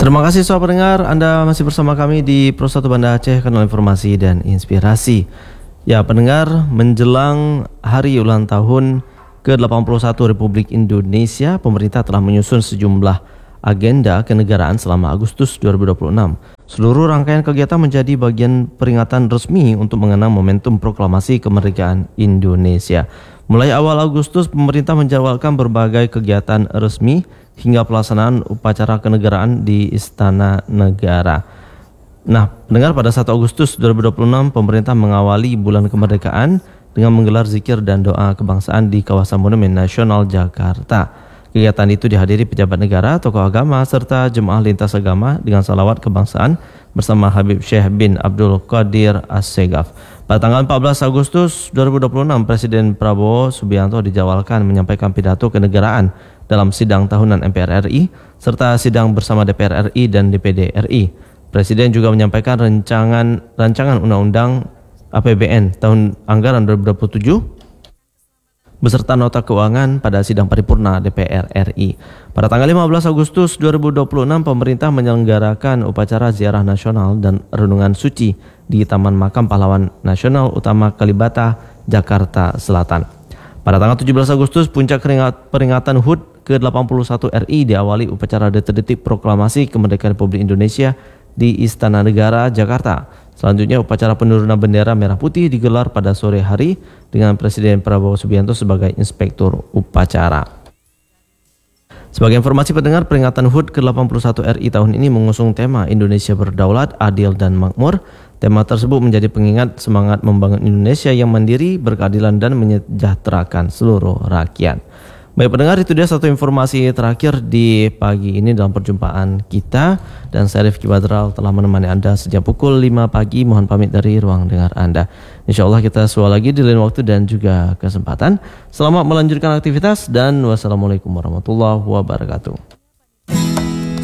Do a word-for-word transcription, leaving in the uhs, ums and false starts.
Terima kasih sahabat pendengar, Anda masih bersama kami di Pro satu Banda Aceh, kanal informasi dan inspirasi. Ya pendengar, menjelang hari ulang tahun ke delapan puluh satu Republik Indonesia, pemerintah telah menyusun sejumlah agenda kenegaraan selama Agustus dua ribu dua puluh enam. Seluruh rangkaian kegiatan menjadi bagian peringatan resmi untuk mengenang momentum proklamasi kemerdekaan Indonesia. Mulai awal Agustus, pemerintah menjadwalkan berbagai kegiatan resmi hingga pelaksanaan upacara kenegaraan di Istana Negara. Nah, pendengar, pada satu Agustus dua ribu dua puluh enam, pemerintah mengawali bulan kemerdekaan dengan menggelar zikir dan doa kebangsaan di kawasan Monumen Nasional Jakarta. Kegiatan itu dihadiri pejabat negara, tokoh agama, serta jemaah lintas agama dengan salawat kebangsaan bersama Habib Syekh bin Abdul Qadir As-Segaf. Pada tanggal empat belas Agustus dua ribu dua puluh enam, Presiden Prabowo Subianto dijadwalkan menyampaikan pidato kenegaraan dalam sidang tahunan M P R R I serta sidang bersama D P R R I dan D P D R I. Presiden juga menyampaikan rancangan rancangan undang-undang A P B N tahun anggaran dua ribu dua puluh tujuh beserta nota keuangan pada sidang paripurna D P R R I. Pada tanggal lima belas Agustus dua ribu dua puluh enam, pemerintah menyelenggarakan upacara ziarah nasional dan renungan suci di Taman Makam Pahlawan Nasional Utama Kalibata, Jakarta Selatan. Pada tanggal tujuh belas Agustus, puncak peringatan H U D ke delapan puluh satu R I diawali upacara detik-detik proklamasi kemerdekaan Republik Indonesia di Istana Negara, Jakarta. Selanjutnya, upacara penurunan bendera merah putih digelar pada sore hari dengan Presiden Prabowo Subianto sebagai inspektur upacara. Sebagai informasi pendengar, peringatan H U D ke delapan puluh satu R I tahun ini mengusung tema Indonesia Berdaulat, Adil dan Makmur. Tema tersebut menjadi pengingat semangat membangun Indonesia yang mandiri, berkeadilan dan menyejahterakan seluruh rakyat. Baik pendengar, itu dia satu informasi terakhir di pagi ini dalam perjumpaan kita, dan saya Rifki Badral telah menemani Anda sejak pukul lima pagi. Mohon pamit dari ruang dengar Anda. Insya Allah kita sua lagi di lain waktu dan juga kesempatan. Selamat melanjutkan aktivitas dan wassalamualaikum warahmatullahi wabarakatuh.